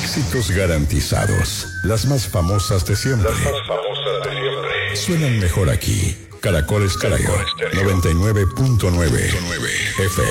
Éxitos garantizados. Las más famosas de siempre. Suenan mejor aquí. Caracol Estéreo 99.9 FM.